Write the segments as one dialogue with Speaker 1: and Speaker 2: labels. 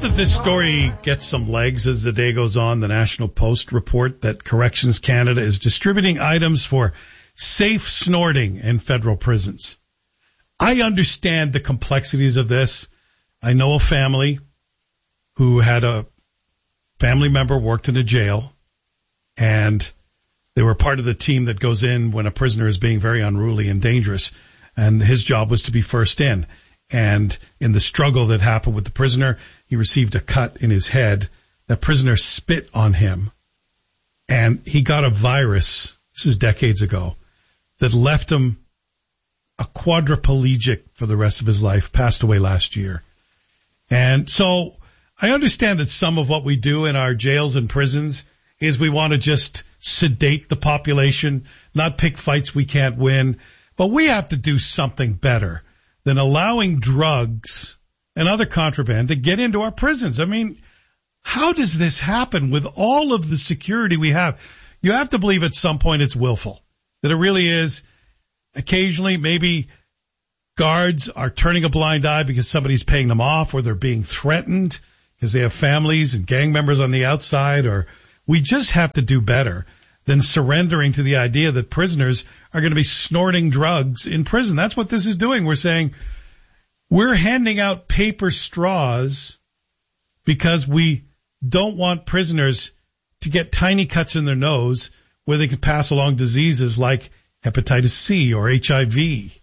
Speaker 1: that this story gets some legs as the day goes on. The National Post report that Corrections Canada is distributing items for safe snorting in federal prisons. I understand the complexities of this. I know a family who had a family member worked in a jail, and they were part of the team that goes in when a prisoner is being very unruly and dangerous, and his job was to be first in. And in the struggle that happened with the prisoner, he received a cut in his head. The prisoner spit on him, and he got a virus, this is decades ago, that left him a quadriplegic for the rest of his life, passed away last year. And so I understand that some of what we do in our jails and prisons is we want to just sedate the population, not pick fights we can't win, but we have to do something better than allowing drugs and other contraband to get into our prisons. I mean, how does this happen with all of the security we have? You have to believe at some point it's willful, that it really is. Occasionally, maybe guards are turning a blind eye because somebody's paying them off, or they're being threatened because they have families and gang members on the outside, or we just have to do better than surrendering to the idea that prisoners are going to be snorting drugs in prison. That's what this is doing. We're saying we're handing out paper straws because we don't want prisoners to get tiny cuts in their nose where they can pass along diseases like hepatitis C or HIV.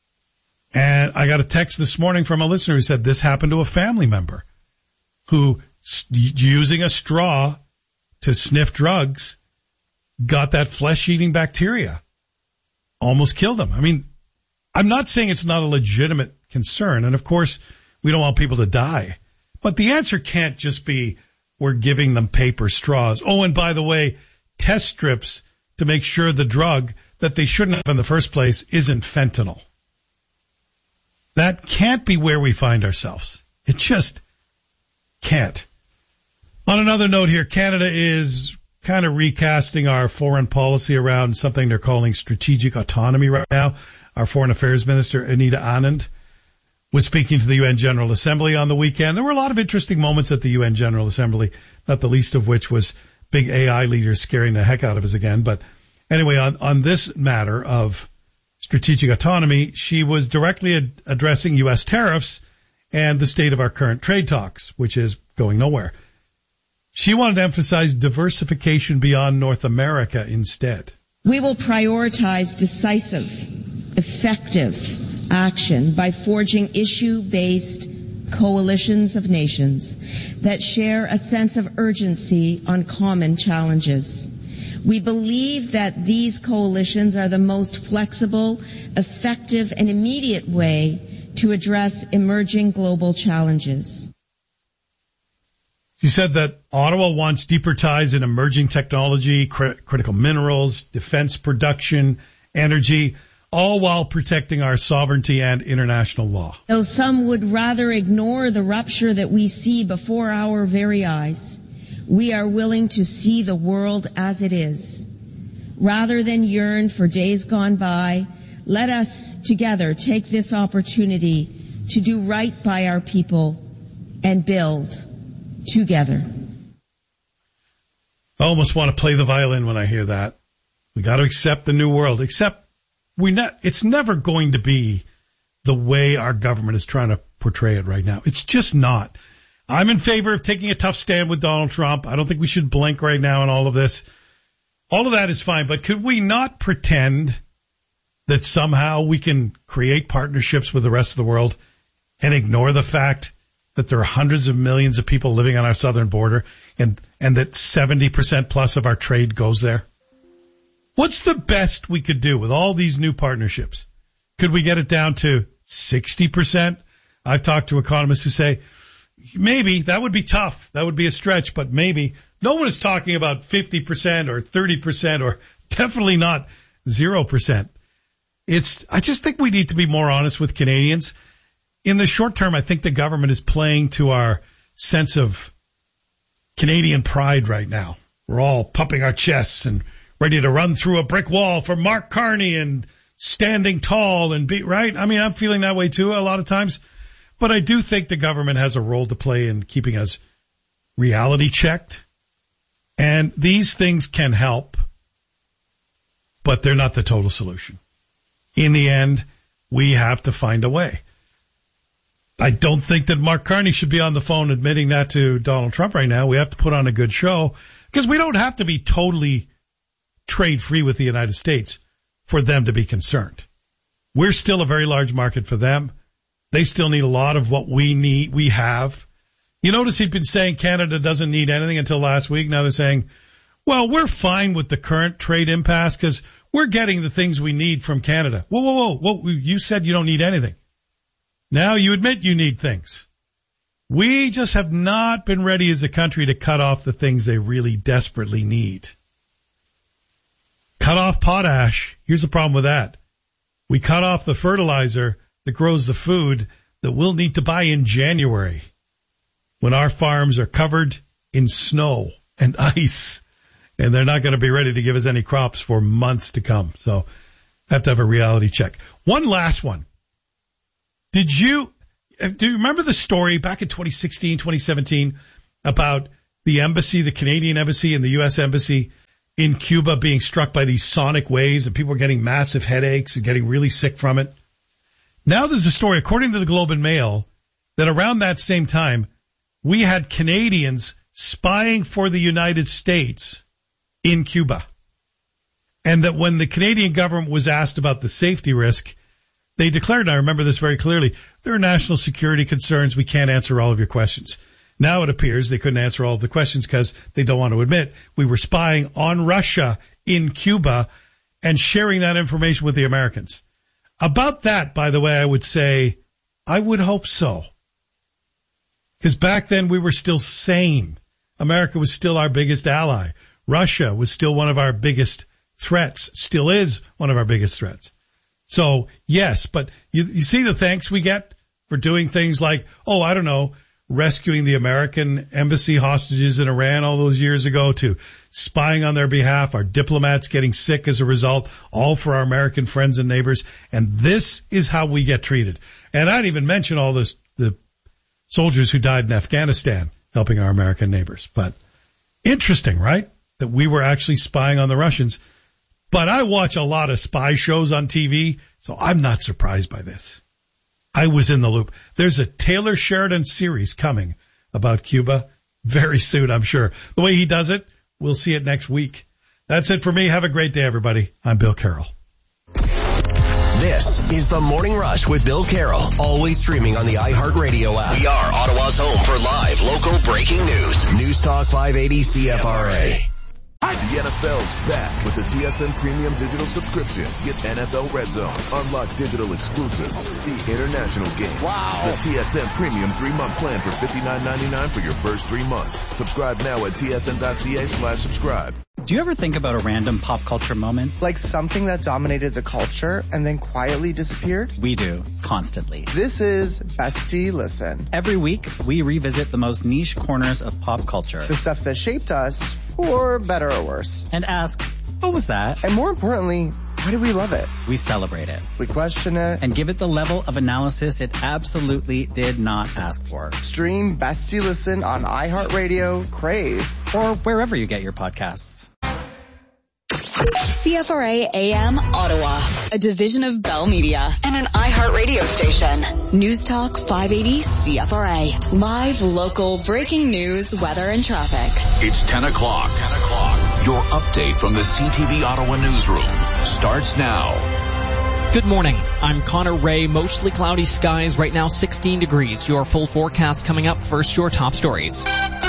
Speaker 1: And I got a text this morning from a listener who said this happened to a family member who, using a straw to sniff drugs, got that flesh-eating bacteria. Almost killed him. I mean, I'm not saying it's not a legitimate concern, and of course, we don't want people to die. But the answer can't just be we're giving them paper straws. Oh, and by the way, test strips to make sure the drug that they shouldn't have in the first place isn't fentanyl. That can't be where we find ourselves. It just can't. On another note here, Canada is kind of recasting our foreign policy around something they're calling strategic autonomy right now. Our Foreign Affairs Minister, Anita Anand, was speaking to the UN General Assembly on the weekend. There were a lot of interesting moments at the UN General Assembly, not the least of which was big AI leaders scaring the heck out of us again. But anyway, on this matter of strategic autonomy, she was directly addressing U.S. tariffs and the state of our current trade talks, which is going nowhere. She wanted to emphasize diversification beyond North America instead.
Speaker 2: We will prioritize decisive, effective action by forging issue-based coalitions of nations that share a sense of urgency on common challenges. We believe that these coalitions are the most flexible, effective, and immediate way to address emerging global challenges.
Speaker 1: She said that Ottawa wants deeper ties in emerging technology, critical minerals, defense production, energy, all while protecting our sovereignty and international law.
Speaker 2: Though some would rather ignore the rupture that we see before our very eyes, we are willing to see the world as it is. Rather than yearn for days gone by, let us together take this opportunity to do right by our people and build together.
Speaker 1: I almost want to play the violin when I hear that. We got to accept the new world, except it's never going to be the way our government is trying to portray it right now. It's just not. I'm in favor of taking a tough stand with Donald Trump. I don't think we should blink right now in all of this. All of that is fine, but could we not pretend that somehow we can create partnerships with the rest of the world and ignore the fact that there are hundreds of millions of people living on our southern border and that 70% plus of our trade goes there? What's the best we could do with all these new partnerships? Could we get it down to 60%? I've talked to economists who say, maybe. That would be tough. That would be a stretch, but maybe. No one is talking about 50% or 30% or definitely not 0%. I just think we need to be more honest with Canadians. In the short term, I think the government is playing to our sense of Canadian pride right now. We're all pumping our chests and ready to run through a brick wall for Mark Carney and standing tall and right? I mean, I'm feeling that way too a lot of times. But I do think the government has a role to play in keeping us reality checked. And these things can help, but they're not the total solution. In the end, we have to find a way. I don't think that Mark Carney should be on the phone admitting that to Donald Trump right now. We have to put on a good show because we don't have to be totally trade free with the United States for them to be concerned. We're still a very large market for them. They still need a lot of what we have. You notice he'd been saying Canada doesn't need anything until last week. Now they're saying, well, we're fine with the current trade impasse because we're getting the things we need from Canada. Whoa. You said you don't need anything. Now you admit you need things. We just have not been ready as a country to cut off the things they really desperately need. Cut off potash. Here's the problem with that. We cut off the fertilizer that grows the food that we'll need to buy in January when our farms are covered in snow and ice, and they're not going to be ready to give us any crops for months to come. So have to have a reality check. One last one. Do you remember the story back in 2016, 2017 about the embassy, the Canadian embassy and the U.S. embassy in Cuba being struck by these sonic waves and people were getting massive headaches and getting really sick from it? Now there's a story, according to the Globe and Mail, that around that same time, we had Canadians spying for the United States in Cuba. And that when the Canadian government was asked about the safety risk, they declared, and I remember this very clearly, there are national security concerns. We can't answer all of your questions. Now it appears they couldn't answer all of the questions because they don't want to admit we were spying on Russia in Cuba and sharing that information with the Americans. About that, by the way, I would say I would hope so. Because back then we were still sane. America was still our biggest ally. Russia was still one of our biggest threats, still is one of our biggest threats. So, yes, but you see the thanks we get for doing things like, rescuing the American embassy hostages in Iran all those years ago, to spying on their behalf, our diplomats getting sick as a result, all for our American friends and neighbors. And this is how we get treated. And I didn't even mention all the soldiers who died in Afghanistan helping our American neighbors. But interesting, right? That we were actually spying on the Russians. But I watch a lot of spy shows on TV, so I'm not surprised by this. I was in the loop. There's a Taylor Sheridan series coming about Cuba very soon, I'm sure. The way he does it, we'll see it next week. That's it for me. Have a great day, everybody. I'm Bill Carroll.
Speaker 3: This is The Morning Rush with Bill Carroll, always streaming on the iHeartRadio app. We are Ottawa's home for live local breaking news. News Talk 580 CFRA.
Speaker 4: The NFL's back with the TSN Premium Digital Subscription. Get NFL Red Zone, unlock digital exclusives, see international games. Wow! The TSN Premium 3-month plan for $59.99 for your first 3 months. Subscribe now at tsn.ca/subscribe.
Speaker 5: Do you ever think about a random pop culture moment?
Speaker 6: Like something that dominated the culture and then quietly disappeared?
Speaker 5: We do, constantly.
Speaker 6: This is Bestie Listen.
Speaker 5: Every week, we revisit the most niche corners of pop culture.
Speaker 6: The stuff that shaped us, for better or worse.
Speaker 5: And ask, what was that?
Speaker 6: And more importantly, why do we love it?
Speaker 5: We celebrate it.
Speaker 6: We question it.
Speaker 5: And give it the level of analysis it absolutely did not ask for.
Speaker 6: Stream Bestie Listen on iHeartRadio, Crave,
Speaker 5: or wherever you get your podcasts.
Speaker 7: CFRA AM Ottawa, a division of Bell Media and an iHeartRadio station. News Talk 580 CFRA. Live local breaking news, weather, and traffic.
Speaker 8: It's 10 o'clock. Your update from the CTV Ottawa newsroom starts now.
Speaker 9: Good morning. I'm Connor Ray. Mostly cloudy skies. Right now 16 degrees. Your full forecast coming up. First, your top stories.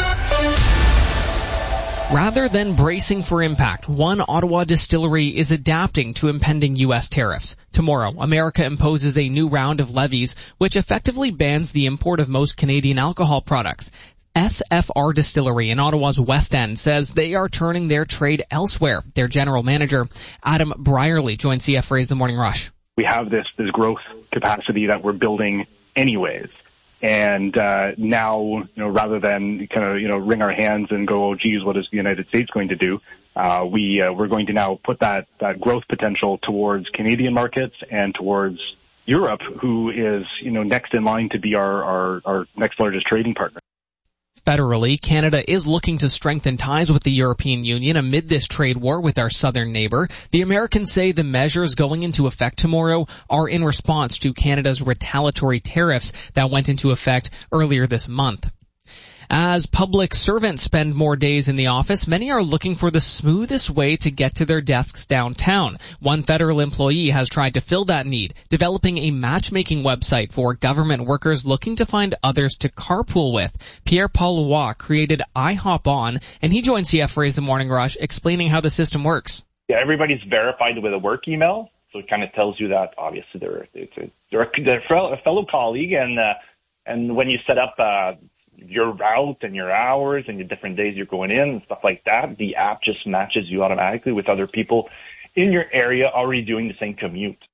Speaker 9: Rather than bracing for impact, one Ottawa distillery is adapting to impending U.S. tariffs. Tomorrow, America imposes a new round of levies, which effectively bans the import of most Canadian alcohol products. SFR Distillery in Ottawa's West End says they are turning their trade elsewhere. Their general manager, Adam Brierley, joins CFRA's The Morning Rush.
Speaker 10: We have this growth capacity that we're building anyways. And now, rather than kind of, wring our hands and go, oh, geez, what is the United States going to do? We're going to now put that growth potential towards Canadian markets and towards Europe, who is, next in line to be our next largest trading partner.
Speaker 9: Federally, Canada is looking to strengthen ties with the European Union amid this trade war with our southern neighbor. The Americans say the measures going into effect tomorrow are in response to Canada's retaliatory tariffs that went into effect earlier this month. As public servants spend more days in the office, many are looking for the smoothest way to get to their desks downtown. One federal employee has tried to fill that need, developing a matchmaking website for government workers looking to find others to carpool with. Pierre-Paul Roy created iHopOn, and he joins CFRA's The Morning Rush explaining how the system works.
Speaker 11: Yeah, everybody's verified with a work email, so it kind of tells you that obviously they're a fellow colleague, and when you set up your route and your hours and the different days you're going in and stuff like that, the app just matches you automatically with other people in your area already doing the same commute.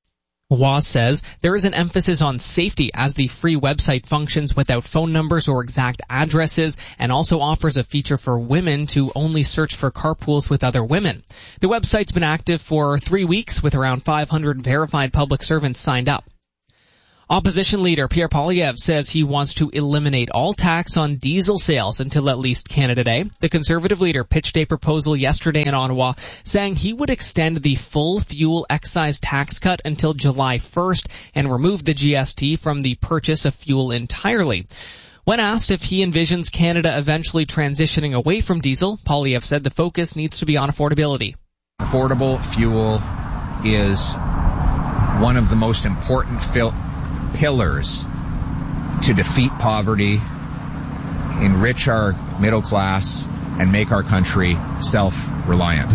Speaker 9: Roy says there is an emphasis on safety as the free website functions without phone numbers or exact addresses, and also offers a feature for women to only search for carpools with other women. The website's been active for 3 weeks with around 500 verified public servants signed up. Opposition leader Pierre Poilievre says he wants to eliminate all tax on diesel sales until at least Canada Day. The Conservative leader pitched a proposal yesterday in Ottawa saying he would extend the full fuel excise tax cut until July 1st and remove the GST from the purchase of fuel entirely. When asked if he envisions Canada eventually transitioning away from diesel, Poilievre said the focus needs to be on affordability.
Speaker 12: Affordable fuel is one of the most important pillars to defeat poverty, enrich our middle class, and make our country self-reliant.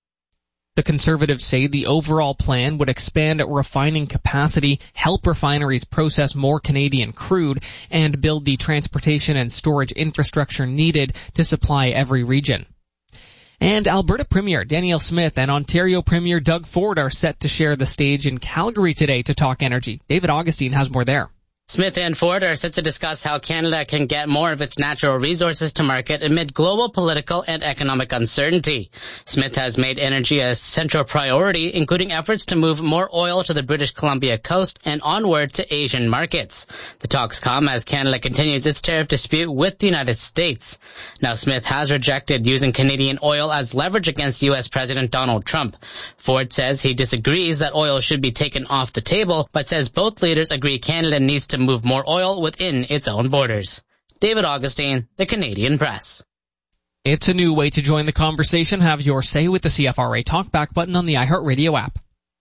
Speaker 9: The Conservatives say the overall plan would expand refining capacity, help refineries process more Canadian crude, and build the transportation and storage infrastructure needed to supply every region. And Alberta Premier Danielle Smith and Ontario Premier Doug Ford are set to share the stage in Calgary today to talk energy. David Augustine has more there.
Speaker 13: Smith and Ford are set to discuss how Canada can get more of its natural resources to market amid global political and economic uncertainty. Smith has made energy a central priority, including efforts to move more oil to the British Columbia coast and onward to Asian markets. The talks come as Canada continues its tariff dispute with the United States. Now, Smith has rejected using Canadian oil as leverage against U.S. President Donald Trump. Ford says he disagrees that oil should be taken off the table, but says both leaders agree Canada needs to move more oil within its own borders. David Augustine, The Canadian Press.
Speaker 9: It's a new way to join the conversation. Have your say with the CFRA Talkback button on the iHeartRadio app.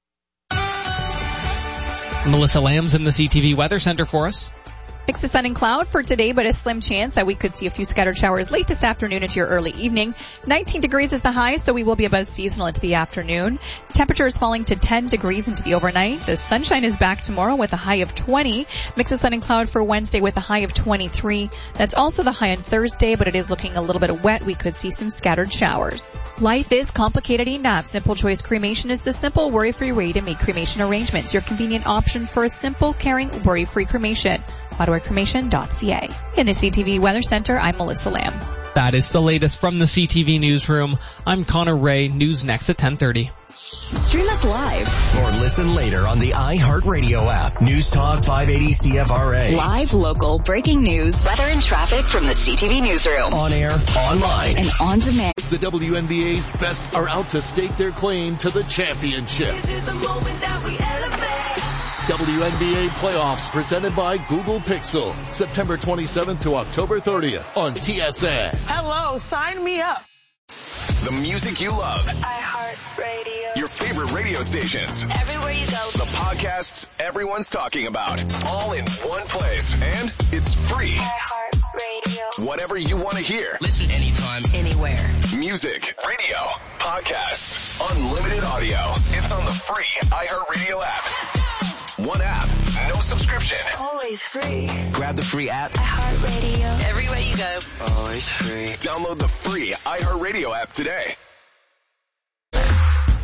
Speaker 9: Melissa Lamb's in the CTV Weather Center for us.
Speaker 14: Mix of sun and cloud for today, but a slim chance that we could see a few scattered showers late this afternoon into your early evening. 19 degrees is the high, so we will be above seasonal into the afternoon. Temperature is falling to 10 degrees into the overnight. The sunshine is back tomorrow with a high of 20. Mix of sun and cloud for Wednesday with a high of 23. That's also the high on Thursday, but it is looking a little bit wet. We could see some scattered showers. Life is complicated enough. Simple Choice Cremation is the simple, worry-free way to make cremation arrangements. Your convenient option for a simple, caring, worry-free cremation. OttawaCremation.ca. In the CTV Weather Center, I'm Melissa Lamb.
Speaker 9: That is the latest from the CTV Newsroom. I'm Connor Ray. News next at 10:30.
Speaker 7: Stream us live.
Speaker 3: Or listen later on the iHeartRadio app. News Talk 580 CFRA.
Speaker 7: Live, local, breaking news, weather and traffic from the CTV Newsroom.
Speaker 3: On air, online,
Speaker 7: and on demand.
Speaker 15: The WNBA's best are out to stake their claim to the championship.
Speaker 16: This is the moment that we elevate.
Speaker 15: WNBA playoffs presented by Google Pixel. September 27th to October 30th on TSN.
Speaker 16: Hello, sign me up.
Speaker 3: The music you love.
Speaker 16: iHeartRadio.
Speaker 3: Your favorite radio stations.
Speaker 16: Everywhere you go.
Speaker 3: The podcasts everyone's talking about. All in one place. And it's free.
Speaker 16: iHeartRadio.
Speaker 3: Whatever you want to hear.
Speaker 16: Listen anytime, anywhere.
Speaker 3: Music, radio, podcasts, unlimited audio. It's on the free iHeartRadio app. One app, no subscription.
Speaker 16: Always free.
Speaker 3: Grab the free app.
Speaker 16: iHeartRadio. Everywhere you go. Always free.
Speaker 3: Download the free iHeartRadio app today.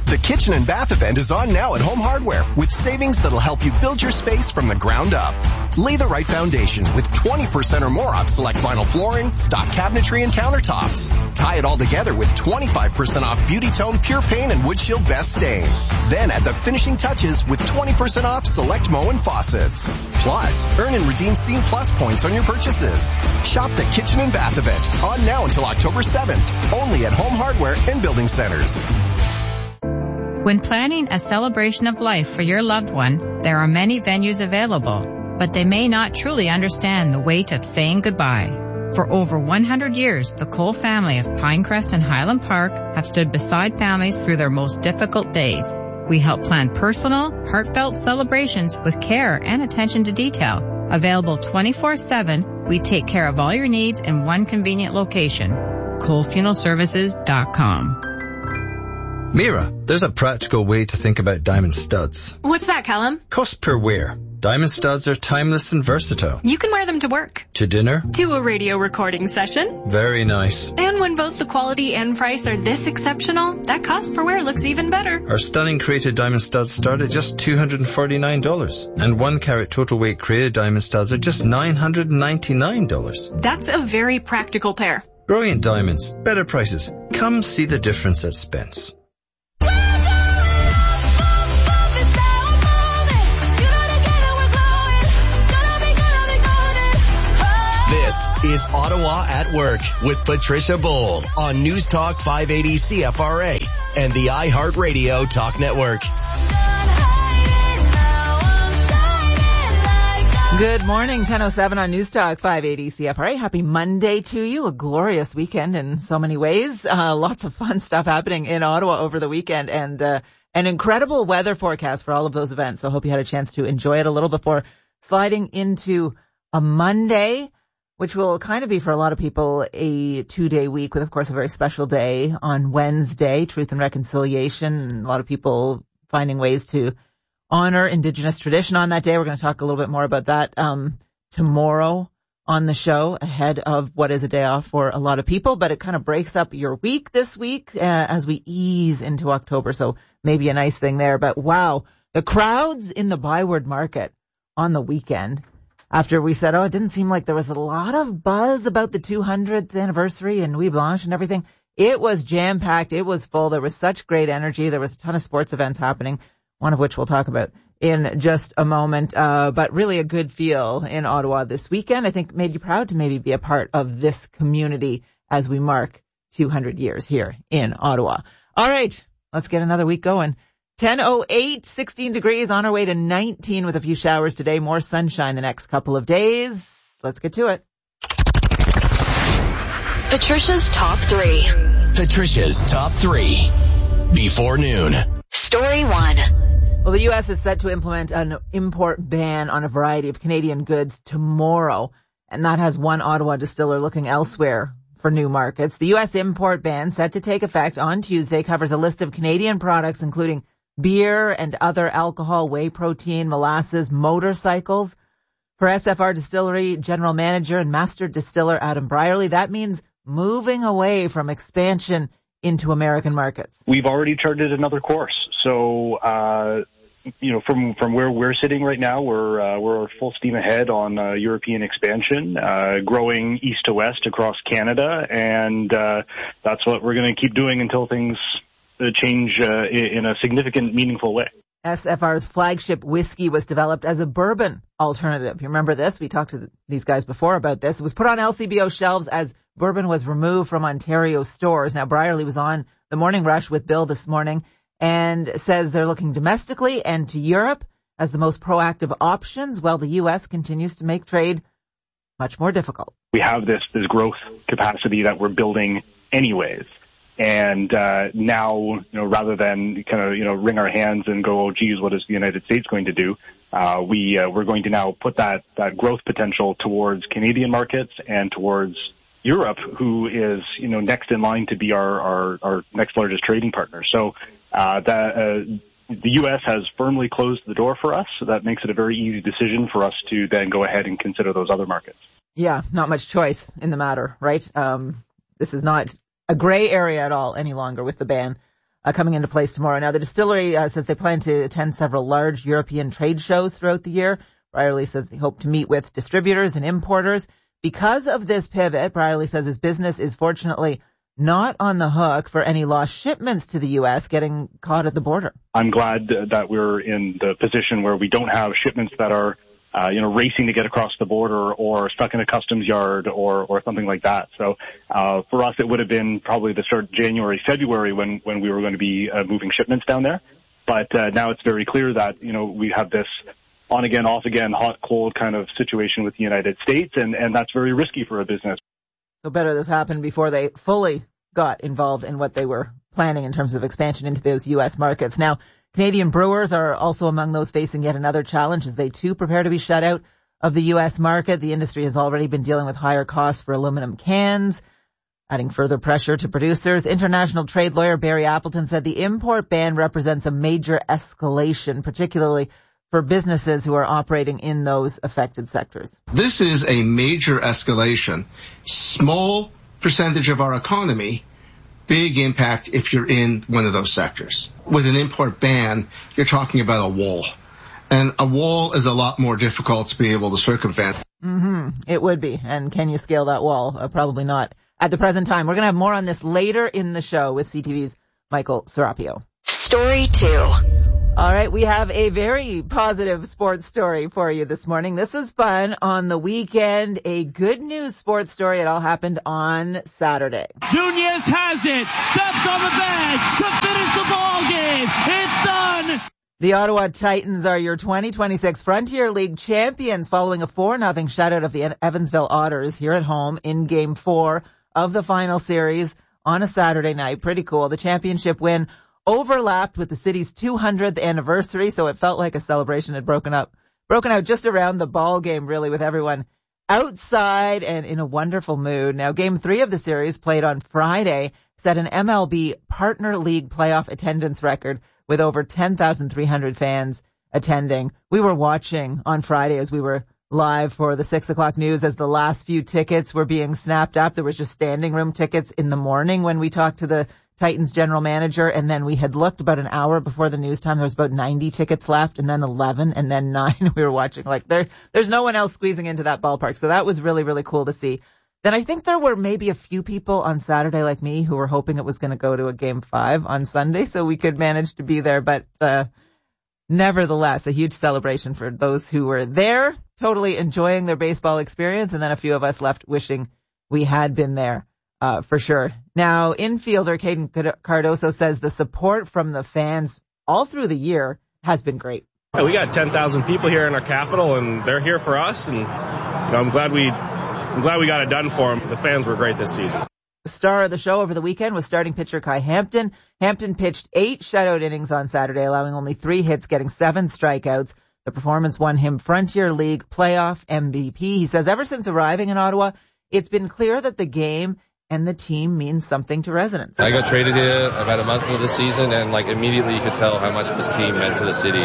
Speaker 3: The kitchen and bath event is on now at Home Hardware with savings that'll help you build your space from the ground up. Lay the right foundation with 20% or more off select vinyl flooring, stock cabinetry, and countertops. Tie it all together with 25% off Beauty Tone Pure Paint and Wood Shield Best Stain. Then add the finishing touches with 20% off select Moen faucets. Plus, earn and redeem Scene Plus points on your purchases. Shop the kitchen and bath event on now until October 7th. Only at Home Hardware and Building Centers.
Speaker 17: When planning a celebration of life for your loved one, there are many venues available, but they may not truly understand the weight of saying goodbye. For over 100 years, the Cole family of Pinecrest and Highland Park have stood beside families through their most difficult days. We help plan personal, heartfelt celebrations with care and attention to detail. Available 24/7, we take care of all your needs in one convenient location. ColeFuneralServices.com.
Speaker 18: Mira, there's a practical way to think about diamond studs.
Speaker 19: What's that, Callum?
Speaker 18: Cost per wear. Diamond studs are timeless and versatile.
Speaker 19: You can wear them to work.
Speaker 18: To dinner.
Speaker 19: To a radio recording session.
Speaker 18: Very nice.
Speaker 19: And when both the quality and price are this exceptional, that cost per wear looks even better.
Speaker 18: Our stunning created diamond studs start at just $249. And 1 carat total weight created diamond studs are just $999.
Speaker 19: That's a very practical pair.
Speaker 18: Brilliant diamonds. Better prices. Come see the difference at Spence.
Speaker 3: This is Ottawa at Work with Patricia Bowl on News Talk 580 CFRA and the iHeartRadio Talk Network.
Speaker 20: Good morning, 10:07 on News Talk 580 CFRA. Happy Monday to you. A glorious weekend in so many ways. Lots of fun stuff happening in Ottawa over the weekend and an incredible weather forecast for all of those events. So I hope you had a chance to enjoy it a little before sliding into a Monday, which will kind of be for a lot of people a 2-day week with, of course, a very special day on Wednesday, Truth and Reconciliation. A lot of people finding ways to honor Indigenous tradition on that day. We're going to talk a little bit more about that tomorrow on the show ahead of what is a day off for a lot of people, but it kind of breaks up your week this week as we ease into October. So maybe a nice thing there. But wow, the crowds in the Byward Market on the weekend. After we said, it didn't seem like there was a lot of buzz about the 200th anniversary and Nuit Blanche and everything. It was jam-packed. It was full. There was such great energy. There was a ton of sports events happening, one of which we'll talk about in just a moment. But really a good feel in Ottawa this weekend. I think made you proud to maybe be a part of this community as we mark 200 years here in Ottawa. All right, let's get another week going. 10:08, 16 degrees, on our way to 19 with a few showers today. More sunshine the next couple of days. Let's get to it.
Speaker 7: Patricia's Top 3.
Speaker 3: Patricia's Top 3. Before noon.
Speaker 7: Story 1.
Speaker 20: Well, the U.S. is set to implement an import ban on a variety of Canadian goods tomorrow, and that has one Ottawa distiller looking elsewhere for new markets. The U.S. import ban set to take effect on Tuesday covers a list of Canadian products including beer and other alcohol, whey protein, molasses, motorcycles. For SFR Distillery General Manager and Master Distiller Adam Brierley, that means moving away from expansion into American markets.
Speaker 10: We've already charted another course. So, from where we're sitting right now, we're full steam ahead on European expansion, growing east to west across Canada, and that's what we're going to keep doing until things change in a significant, meaningful way.
Speaker 20: SFR's flagship whiskey was developed as a bourbon alternative. You remember this? We talked to these guys before about this. It was put on LCBO shelves as bourbon was removed from Ontario stores. Now, Brierley was on the Morning Rush with Bill this morning and says they're looking domestically and to Europe as the most proactive options, while the U.S. continues to make trade much more difficult.
Speaker 10: We have this growth capacity that we're building anyways. And now, rather than wring our hands and go, geez, what is the United States going to do? We're going to now put that growth potential towards Canadian markets and towards Europe, who is next in line to be our next largest trading partner. So the U.S. has firmly closed the door for us, so that makes it a very easy decision for us to then go ahead and consider those other markets.
Speaker 20: Yeah, not much choice in the matter, right? This is not a gray area at all any longer with the ban. coming into place tomorrow. Now, the distillery says they plan to attend several large European trade shows throughout the year. Brierley says they hope to meet with distributors and importers. Because of this pivot, Brierley says his business is fortunately not on the hook for any lost shipments to the U.S. getting caught at the border.
Speaker 10: I'm glad that we're in the position where we don't have shipments that are, racing to get across the border or stuck in a customs yard or something like that. So, for us, it would have been probably the start of January, February when we were going to be moving shipments down there. But, now it's very clear that, we have this on again, off again, hot, cold kind of situation with the United States, and that's very risky for a business.
Speaker 20: So better this happened before they fully got involved in what they were planning in terms of expansion into those U.S. markets. Now, Canadian brewers are also among those facing yet another challenge as they too prepare to be shut out of the U.S. market. The industry has already been dealing with higher costs for aluminum cans, adding further pressure to producers. International trade lawyer Barry Appleton said the import ban represents a major escalation, particularly for businesses who are operating in those affected sectors.
Speaker 21: This is a major escalation. Small percentage of our economy, big impact if you're in one of those sectors. With an import ban, you're talking about a wall. And a wall is a lot more difficult to be able to circumvent.
Speaker 20: It would be. And can you scale that wall? Probably not at the present time. We're going to have more on this later in the show with CTV's Michael Serapio.
Speaker 7: Story 2.
Speaker 20: All right, we have a very positive sports story for you this morning. This was fun on the weekend. A good news sports story. It all happened on Saturday.
Speaker 22: Nunez has it. Steps on the bag to finish the ball game. It's done.
Speaker 20: The Ottawa Titans are your 2026 Frontier League champions following a 4-0 shutout of the Evansville Otters here at home in Game 4 of the final series on a Saturday night. Pretty cool. The championship win overlapped with the city's 200th anniversary, so it felt like a celebration had broken out just around the ball game, really, with everyone outside and in a wonderful mood. Now, Game 3 of the series, played on Friday, set an MLB Partner League playoff attendance record with over 10,300 fans attending. We were watching on Friday as we were live for the 6 o'clock news as the last few tickets were being snapped up. There was just standing room tickets in the morning when we talked to the Titans general manager, and then we had looked about an hour before the news time. There was about 90 tickets left, and then 11, and then 9. We were watching like there's no one else squeezing into that ballpark. So that was really, really cool to see. Then I think there were maybe a few people on Saturday like me who were hoping it was going to go to a Game 5 on Sunday so we could manage to be there. But nevertheless, a huge celebration for those who were there, totally enjoying their baseball experience, and then a few of us left wishing we had been there. For sure. Now, infielder Caden Cardoso says the support from the fans all through the year has been great.
Speaker 23: Yeah, we got 10,000 people here in our capital, and they're here for us. And I'm glad we got it done for them. The fans were great this season.
Speaker 20: The star of the show over the weekend was starting pitcher Kai Hampton. Hampton pitched 8 shutout innings on Saturday, allowing only 3 hits, getting 7 strikeouts. The performance won him Frontier League playoff MVP. He says ever since arriving in Ottawa, it's been clear that the game and the team means something to residents.
Speaker 24: I got traded here about a month into the season, and immediately you could tell how much this team meant to the city.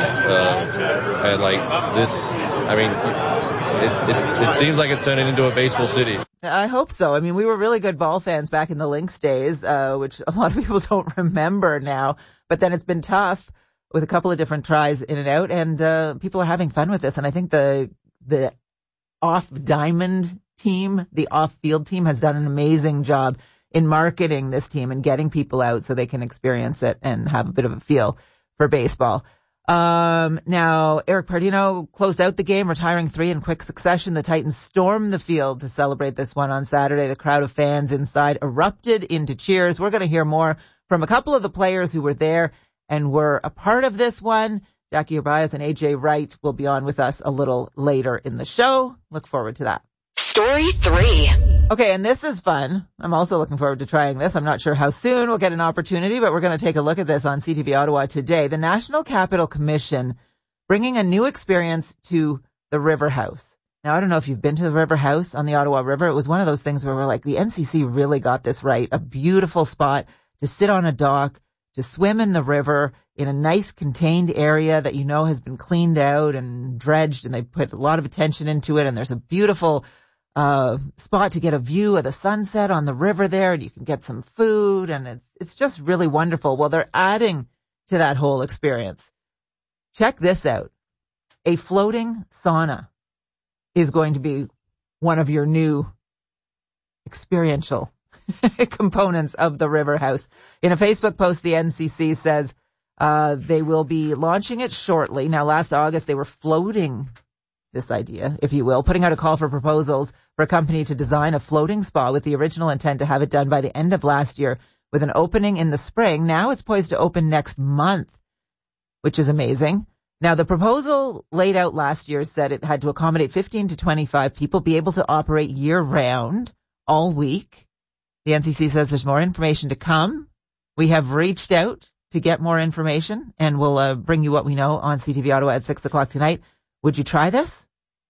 Speaker 24: It seems like it's turning into a baseball city.
Speaker 20: I hope so. I mean, we were really good ball fans back in the Lynx days, which a lot of people don't remember now. But then it's been tough with a couple of different tries in and out, and people are having fun with this. And I think the off-diamond team, the off-field team, has done an amazing job in marketing this team and getting people out so they can experience it and have a bit of a feel for baseball. Now, Eric Pardino closed out the game, retiring 3 in quick succession. The Titans stormed the field to celebrate this one on Saturday. The crowd of fans inside erupted into cheers. We're going to hear more from a couple of the players who were there and were a part of this one. Jackie Urbias and AJ Wright will be on with us a little later in the show. Look forward to that.
Speaker 7: Story 3.
Speaker 20: Okay, and this is fun. I'm also looking forward to trying this. I'm not sure how soon we'll get an opportunity, but we're going to take a look at this on CTV Ottawa today. The National Capital Commission bringing a new experience to the River House. Now, I don't know if you've been to the River House on the Ottawa River. It was one of those things where we're like, the NCC really got this right. A beautiful spot to sit on a dock, to swim in the river in a nice contained area that has been cleaned out and dredged, and they put a lot of attention into it. And there's a beautiful spot to get a view of the sunset on the river there, and you can get some food, and it's just really wonderful. Well, they're adding to that whole experience. Check this out. A floating sauna is going to be one of your new experiential components of the River House. In a Facebook post, the NCC says they will be launching it shortly. Now, last August, they were floating this idea, if you will, putting out a call for proposals for a company to design a floating spa with the original intent to have it done by the end of last year with an opening in the spring. Now it's poised to open next month, which is amazing. Now, the proposal laid out last year said it had to accommodate 15 to 25 people, be able to operate year-round, all week. The NCC says there's more information to come. We have reached out to get more information, and we'll bring you what we know on CTV Ottawa at 6 o'clock tonight. Would you try this?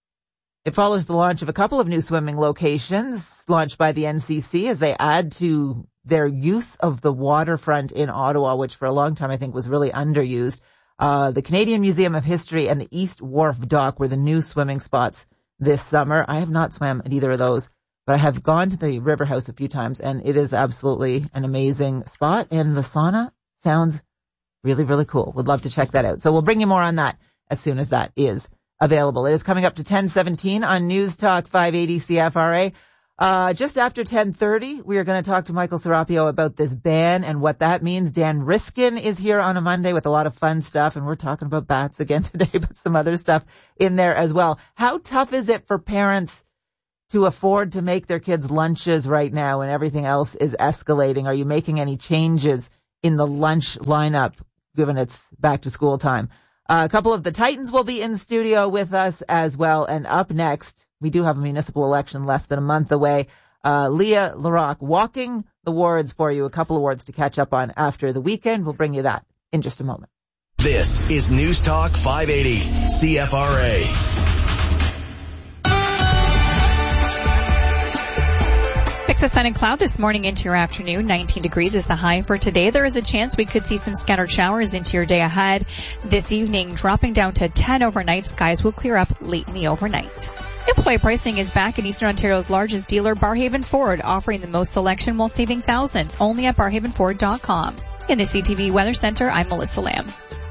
Speaker 20: It follows the launch of a couple of new swimming locations launched by the NCC as they add to their use of the waterfront in Ottawa, which for a long time I think was really underused. The Canadian Museum of History and the East Wharf Dock were the new swimming spots this summer. I have not swam at either of those, but I have gone to the River House a few times, and it is absolutely an amazing spot. And the sauna sounds really, really cool. Would love to check that out. So we'll bring you more on that as soon as that is available. It is coming up to 10:17 on News Talk 580 CFRA. Just after 10:30, we are going to talk to Michael Serapio about this ban and what that means. Dan Riskin is here on a Monday with a lot of fun stuff, and we're talking about bats again today, but some other stuff in there as well. How tough is it for parents to afford to make their kids lunches right now when everything else is escalating? Are you making any changes in the lunch lineup given it's back to school time? A couple of the Titans will be in studio with us as well. And up next, we do have a municipal election less than a month away. Leah Larocque walking the wards for you, a couple of wards to catch up on after the weekend. We'll bring you that in just a moment.
Speaker 3: This is News Talk 580 CFRA.
Speaker 14: Mix of sun and cloud this morning into your afternoon. 19 degrees is the high for today. There is a chance we could see some scattered showers into your day ahead. This evening, dropping down to 10 overnight. Skies will clear up late in the overnight. Employee pricing is back in Eastern Ontario's largest dealer, Barhaven Ford, offering the most selection while saving thousands, only at barhavenford.com. In the CTV Weather Center, I'm Melissa Lamb.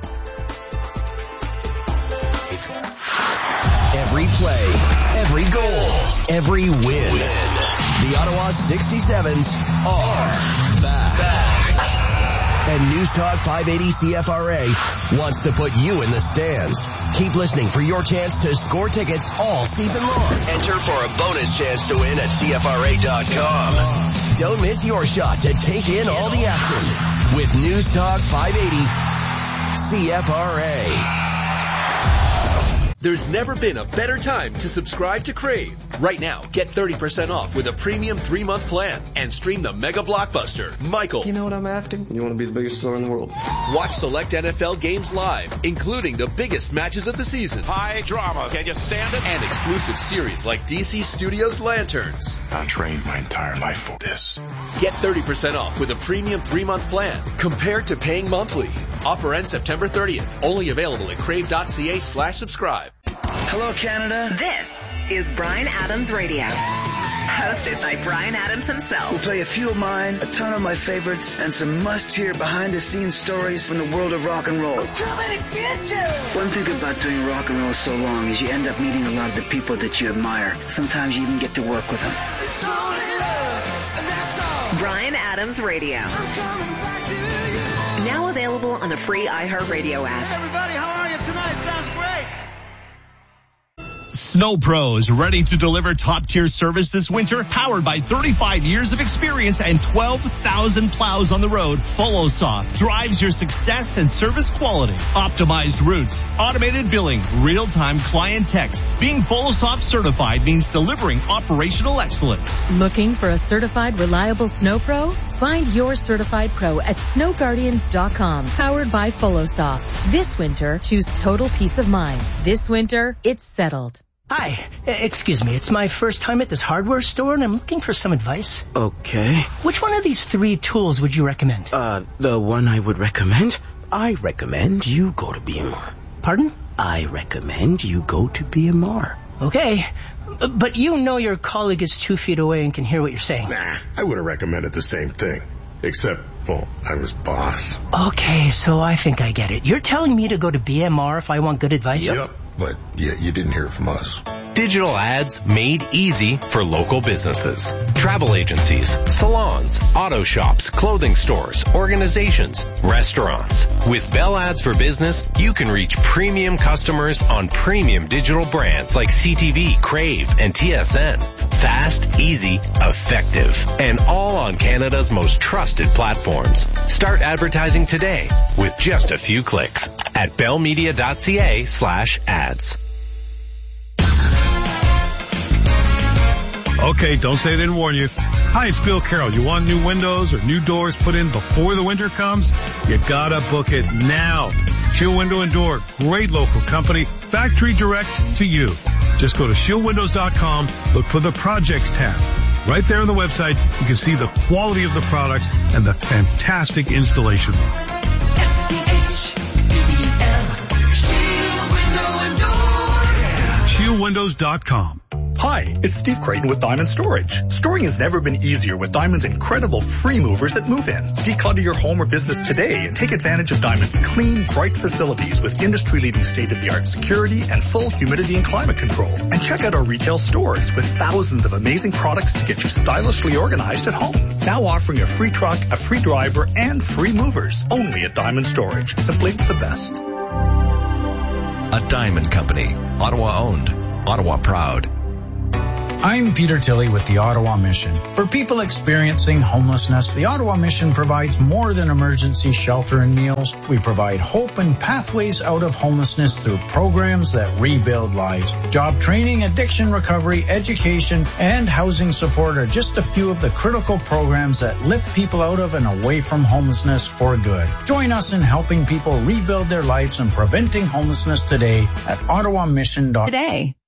Speaker 3: Every play, every goal, every win. The Ottawa 67s are back. And News Talk 580 CFRA wants to put you in the stands. Keep listening for your chance to score tickets all season long. Enter for a bonus chance to win at CFRA.com. Don't miss your shot to take in all the action with News Talk 580 CFRA.
Speaker 1: There's never been a better time to subscribe to Crave. Right now, get 30% off with a premium 3-month plan and stream the mega blockbuster, Michael.
Speaker 2: You know what I'm after? You want to be the biggest star in the world.
Speaker 1: Watch select NFL games live, including the biggest matches of the season.
Speaker 4: High drama. Can you stand it?
Speaker 1: And exclusive series like DC Studios Lanterns.
Speaker 4: I trained my entire life for this.
Speaker 1: Get 30% off with a premium 3-month plan compared to paying monthly. Offer ends September 30th. Only available at crave.ca/subscribe.
Speaker 6: Hello, Canada.
Speaker 25: This is Bryan Adams Radio. Hosted by Bryan Adams himself.
Speaker 6: We'll play a few of mine, a ton of my favorites, and some must-hear behind-the-scenes stories from the world of rock and roll.
Speaker 25: Too many bitches!
Speaker 6: One thing about doing rock and roll so long is you end up meeting a lot of the people that you admire. Sometimes you even get to work with them.
Speaker 25: It's only love, and that's all. Bryan Adams Radio. I'm coming back to you. Now available on the free iHeartRadio app.
Speaker 22: Hey everybody, how are you tonight? Sounds great.
Speaker 26: Snow Pros, ready to deliver top-tier service this winter, powered by 35 years of experience and 12,000 plows on the road. FollowSoft drives your success and service quality. Optimized routes, automated billing, real-time client texts. Being FollowSoft certified means delivering operational excellence.
Speaker 27: Looking for a certified, reliable Snow Pro? Find your certified pro at snowguardians.com. Powered by FollowSoft. This winter, choose total peace of mind. This winter, it's settled.
Speaker 28: Hi, excuse me, it's my first time at this hardware store and I'm looking for some advice.
Speaker 29: Okay.
Speaker 28: Which one of these 3 tools would you recommend?
Speaker 29: The one I would recommend? I recommend you go to BMR.
Speaker 28: Pardon?
Speaker 29: I recommend you go to BMR.
Speaker 28: Okay. But you know your colleague is 2 feet away and can hear what you're saying.
Speaker 4: Nah, I would have recommended the same thing. Except, well, I'm his boss.
Speaker 28: Okay, so I think I get it. You're telling me to go to BMR if I want good advice?
Speaker 4: Yep, but you didn't hear from us.
Speaker 5: Digital ads made easy for local businesses. Travel agencies, salons, auto shops, clothing stores, organizations, restaurants. With Bell Ads for Business, you can reach premium customers on premium digital brands like CTV, Crave, and TSN. Fast, easy, effective, and all on Canada's most trusted platforms. Start advertising today with just a few clicks at bellmedia.ca/ads.
Speaker 8: Okay, don't say I didn't warn you. Hi, it's Bill Carroll. You want new windows or new doors put in before the winter comes? You gotta book it now. Shield Window and Door, great local company, factory direct to you. Just go to shieldwindows.com, look for the projects tab. Right there on the website, you can see the quality of the products and the fantastic installation work. Shieldwindows.com.
Speaker 9: Hi, it's Steve Creighton with Diamond Storage. Storing has never been easier with Diamond's incredible free movers at Move In. Declutter your home or business today and take advantage of Diamond's clean, bright facilities with industry-leading state-of-the-art security and full humidity and climate control. And check out our retail stores with thousands of amazing products to get you stylishly organized at home. Now offering a free truck, a free driver, and free movers. Only at Diamond Storage. Simply the best.
Speaker 11: A Diamond Company. Ottawa owned. Ottawa proud.
Speaker 12: I'm Peter Tilley with the Ottawa Mission. For people experiencing homelessness, the Ottawa Mission provides more than emergency shelter and meals. We provide hope and pathways out of homelessness through programs that rebuild lives. Job training, addiction recovery, education, and housing support are just a few of the critical programs that lift people out of and away from homelessness for good. Join us in helping people rebuild their lives and preventing homelessness today at ottawamission.com.
Speaker 7: Today.